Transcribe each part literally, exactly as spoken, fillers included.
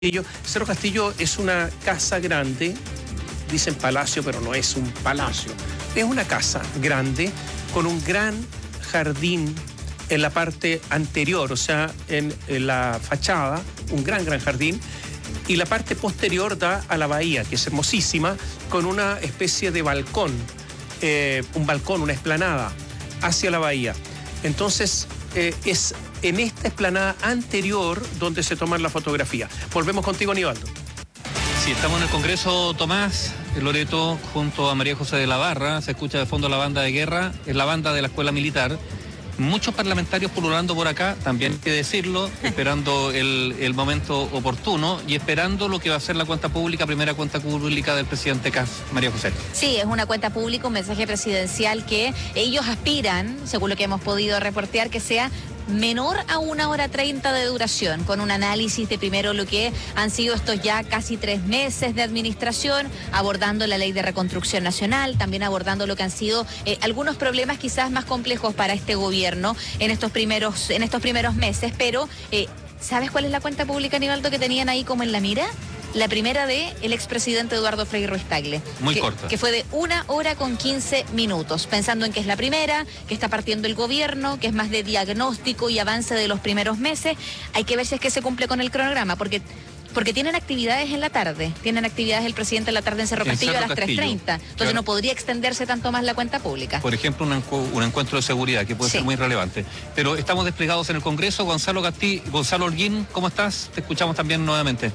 Castillo. Cerro Castillo es una casa grande, dicen palacio, pero no es un palacio. Es una casa grande con un gran jardín en la parte anterior, o sea, en, en la fachada, un gran, gran jardín, y la parte posterior da a la bahía, que es hermosísima, con una especie de balcón, eh, un balcón, una explanada hacia la bahía. Entonces, eh, es en esta explanada anterior donde se toman la fotografía. Volvemos contigo, Aníbaldo. Sí, estamos en el Congreso, Tomás, Loreto, junto a María José de la Barra. Se escucha de fondo la banda de guerra, es la banda de la Escuela Militar. Muchos parlamentarios pululando por acá, también hay que decirlo, esperando el, el momento oportuno y esperando lo que va a ser la cuenta pública, primera cuenta pública del presidente Kast. María José. Sí, es una cuenta pública, un mensaje presidencial que ellos aspiran, según lo que hemos podido reportear, que sea menor a una hora treinta de duración, con un análisis de primero lo que han sido estos ya casi tres meses de administración, abordando la ley de reconstrucción nacional, también abordando lo que han sido eh, algunos problemas quizás más complejos para este gobierno en estos primeros, en estos primeros meses, pero eh, ¿sabes cuál es la cuenta pública, Aníbaldo, que tenían ahí como en la mira? La primera de el expresidente Eduardo Frei Ruiz-Tagle. Muy que, corta. Que fue de una hora con quince minutos, pensando en que es la primera, que está partiendo el gobierno, que es más de diagnóstico y avance de los primeros meses. Hay que ver si es que se cumple con el cronograma, porque... Porque tienen actividades en la tarde, tienen actividades el presidente en la tarde en Cerro Castillo, Cerro a las tres treinta. Entonces claro. No podría extenderse tanto más la cuenta pública. Por ejemplo, un, encu un encuentro de seguridad que puede Sí. ser muy relevante. Pero estamos desplegados en el Congreso. Gonzalo Castillo, Gonzalo Holguín, ¿cómo estás? Te escuchamos también nuevamente.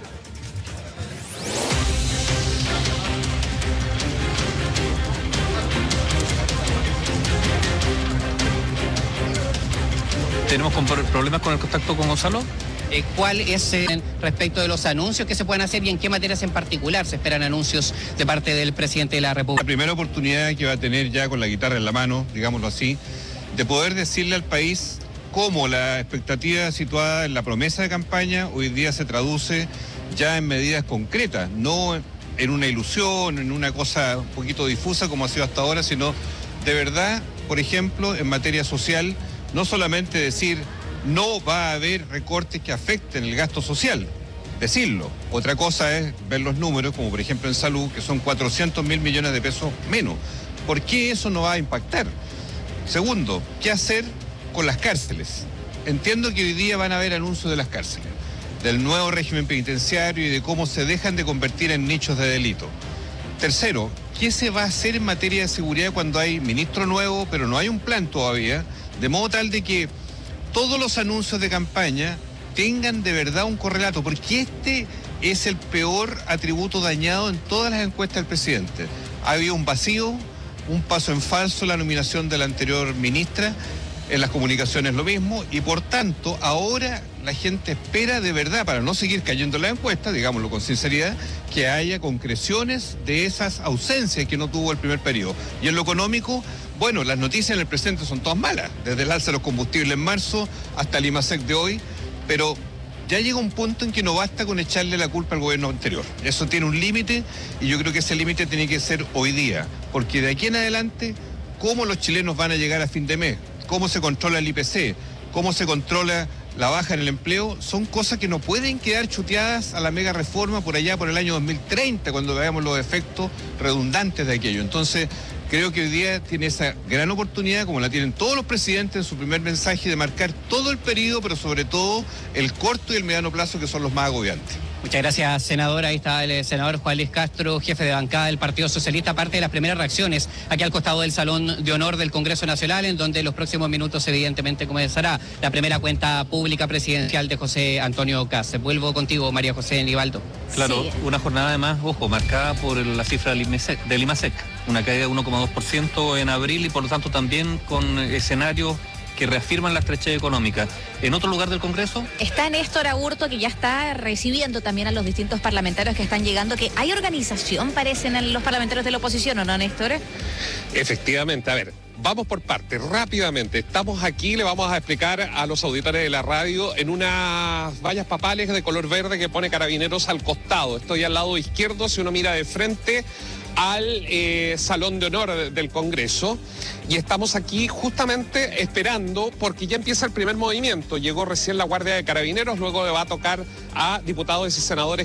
¿Tenemos con problemas con el contacto con Gonzalo? Eh, ¿Cuál es eh, respecto de los anuncios que se pueden hacer y en qué materias en particular se esperan anuncios de parte del presidente de la República? La primera oportunidad que va a tener ya con la guitarra en la mano, digámoslo así, de poder decirle al país cómo la expectativa situada en la promesa de campaña hoy día se traduce ya en medidas concretas, no en una ilusión, en una cosa un poquito difusa como ha sido hasta ahora, sino de verdad, por ejemplo, en materia social, no solamente decir no va a haber recortes que afecten el gasto social, decirlo. Otra cosa es ver los números, como por ejemplo en salud, que son cuatrocientos mil millones de pesos menos. ¿Por qué eso no va a impactar? Segundo, ¿qué hacer con las cárceles? Entiendo que hoy día van a haber anuncios de las cárceles, del nuevo régimen penitenciario y de cómo se dejan de convertir en nichos de delito. Tercero, ¿qué se va a hacer en materia de seguridad cuando hay ministro nuevo, pero no hay un plan todavía? De modo tal de que todos los anuncios de campaña tengan de verdad un correlato, porque este es el peor atributo dañado en todas las encuestas del presidente. Ha habido un vacío, un paso en falso en la nominación de la anterior ministra, en las comunicaciones lo mismo, y por tanto ahora la gente espera de verdad, para no seguir cayendo en la encuesta, digámoslo con sinceridad, que haya concreciones de esas ausencias que no tuvo el primer periodo. Y en lo económico, bueno, las noticias en el presente son todas malas, desde el alza de los combustibles en marzo hasta el IMASEC de hoy, pero ya llega un punto en que no basta con echarle la culpa al gobierno anterior. Eso tiene un límite y yo creo que ese límite tiene que ser hoy día, porque de aquí en adelante, ¿cómo los chilenos van a llegar a fin de mes? ¿Cómo se controla el I P C? ¿Cómo se controla la baja en el empleo? Son cosas que no pueden quedar chuteadas a la mega reforma por allá por el año dos mil treinta, cuando veamos los efectos redundantes de aquello. Entonces, creo que hoy día tiene esa gran oportunidad, como la tienen todos los presidentes en su primer mensaje, de marcar todo el periodo, pero sobre todo el corto y el mediano plazo, que son los más agobiantes. Muchas gracias, senador. Ahí está el senador Juan Luis Castro, jefe de bancada del Partido Socialista, parte de las primeras reacciones aquí al costado del Salón de Honor del Congreso Nacional, en donde en los próximos minutos evidentemente comenzará la primera cuenta pública presidencial de José Antonio Kast. Vuelvo contigo, María José Aníbaldo. Claro, Sí. una jornada además, ojo, marcada por la cifra del IMASEC, del IMASEC, una caída de uno coma dos por ciento en abril y por lo tanto también con escenarios que reafirman la estrechez económica. ¿En otro lugar del Congreso? Está Néstor Aburto, que ya está recibiendo también a los distintos parlamentarios que están llegando, que hay organización, parecen, en los parlamentarios de la oposición, ¿o no, Néstor? Efectivamente, a ver, Vamos por partes, rápidamente. Estamos aquí, le vamos a explicar a los auditores de la radio en unas vallas papales de color verde que pone Carabineros al costado. Estoy al lado izquierdo, si uno mira de frente al eh, Salón de Honor de, del Congreso, y estamos aquí justamente esperando porque ya empieza el primer movimiento. Llegó recién la Guardia de Carabineros, luego le va a tocar a diputados y senadores